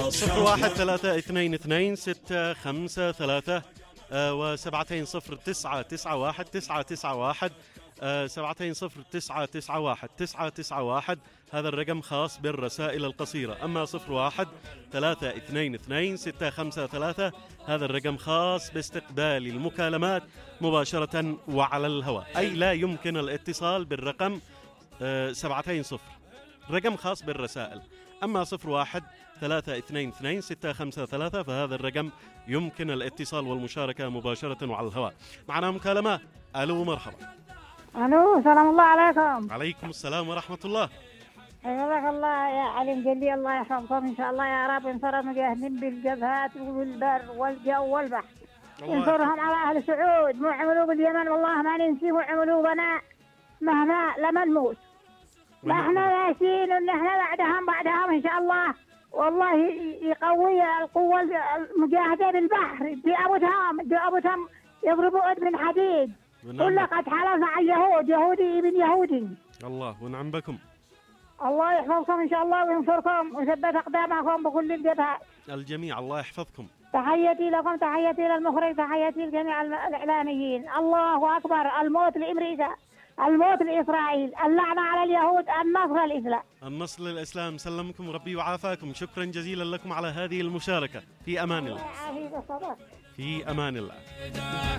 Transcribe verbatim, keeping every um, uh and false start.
صفر واحد ثلاثة اثنين اثنين ستة خمسة ثلاثة وسبعتين صفر تسعة تسعة واحد تسعة تسعة واحد سبعتين صفر تسعة تسعة واحد تسعة تسعة واحد. هذا الرقم خاص بالرسائل القصيرة. أما صفر واحد ثلاثة اثنين اثنين ستة خمسة ثلاثة هذا الرقم خاص باستقبال المكالمات مباشرة وعلى الهواء، أي لا يمكن الاتصال بالرقم سبعتين صفر، رقم خاص بالرسائل. أما صفر واحد ثلاثة اثنين اثنين ستة خمسة ثلاثة فهذا الرقم يمكن الاتصال والمشاركة مباشرة وعلى الهواء. معنا مكالمة. ألو مرحبا. ألو سلام الله عليكم. عليكم السلام ورحمة الله. حياك الله يا علي جلي، الله يحفظكم إن شاء الله يا رب. انصر مجاهدين بالجبهات والبر والجو والبحر، انصرهم على أهل سعود، مو عملوا باليمن والله ما ننسي، مو عملوا بنا مهما لما نموت. لا احنا ناسين ان احنا بعدهم بعدهم ان شاء الله، والله يقوي القوة المجاهدة بالبحر. دي أبو تام دي أبو تام يضربوا إد من حديد. كل قد حلف عن يهود، يهودي ابن يهودي. الله ونعم بكم. الله يحفظكم إن شاء الله وينصركم ويثبت أقدامكم بكل الجبهات. الجميع الله يحفظكم. تحياتي لكم، تحياتي للمخرج، تحياتي لجميع الإعلاميين. الله أكبر. الموت لأمريكا، الموت لإسرائيل، اللعنة على اليهود، النصر للإسلام. النصر للإسلام. سلمكم ربي وعافاكم. شكرا جزيلا لكم على هذه المشاركة. في أمان الله. في أمان الله.